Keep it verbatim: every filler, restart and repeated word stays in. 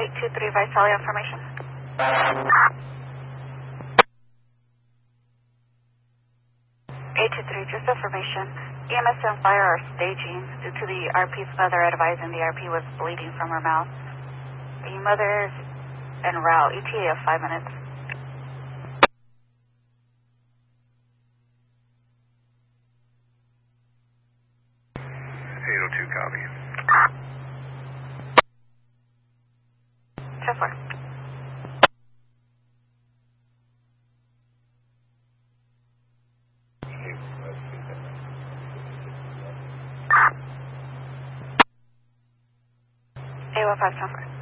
eight two three Visalia information. eight two three, just information. E M S and fire are staging due to the R P's mother advising the R P was bleeding from her mouth. The mother is en route, E T A of five minutes. eight oh two, copy. ten four. eight one five, ten four.